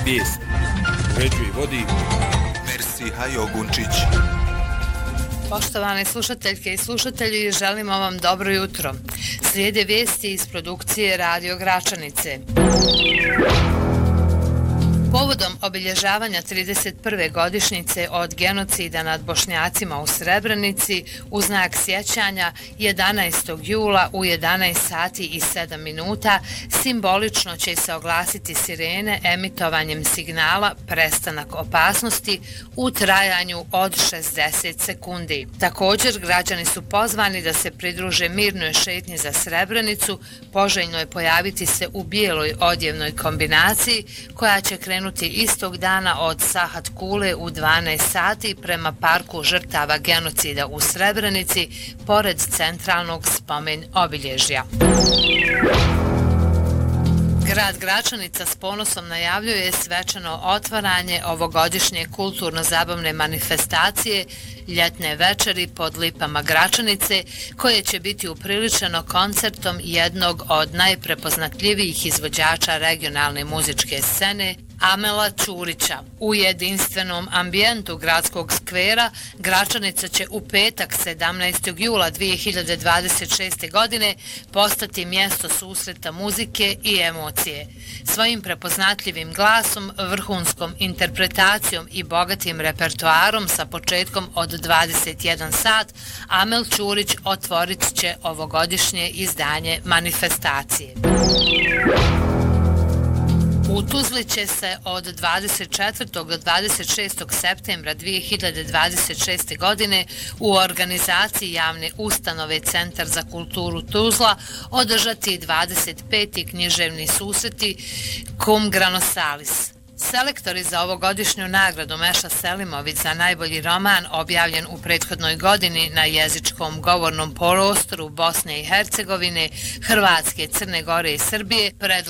Vijest. Uređuje i vodi Mersiha Jogunčić. Poštovane slušateljke i slušatelji, želimo vam dobro jutro. Slijede vijesti iz produkcije Radio Gračanice. Povodom obilježavanja 31. godišnjice od genocida nad Bošnjacima u Srebrenici u znak sjećanja 11. jula u 11 sati i 7 minuta simbolično će se oglasiti sirene emitovanjem signala prestanak opasnosti u trajanju od 60 sekundi. Također, građani su pozvani da se pridruže mirnoj šetnji za Srebrenicu, poželjno je pojaviti se u bijeloj odjevnoj kombinaciji koja će krenuti istog dana od Sahat Kule u 12 sati prema parku žrtava genocida u Srebrenici pored centralnog spomen obilježja. Grad Gračanica s ponosom najavljuje svečano otvaranje ovogodišnje kulturno-zabavne manifestacije Ljetne večeri pod lipama Gračanice, koje će biti upriličeno koncertom jednog od najprepoznatljivijih izvođača regionalne muzičke scene, Amela Ćurića. U jedinstvenom ambijentu gradskog skvera Gračanica će u petak 17. jula 2026. godine postati mjesto susreta muzike i emocije. Svojim prepoznatljivim glasom, vrhunskom interpretacijom i bogatim repertoarom sa početkom od 21 sat, Amel Ćurić otvorit će ovogodišnje izdanje manifestacije. U Tuzli će se od 24. do 26. septembra 2026. godine u organizaciji javne ustanove Centar za kulturu Tuzla održati 25. književni susreti Cum Grano Salis. Selektori za ovogodišnju nagradu Meša Selimović za najbolji roman objavljen u prethodnoj godini na jezičkom govornom prostoru Bosne i Hercegovine, Hrvatske, Crne Gore i Srbije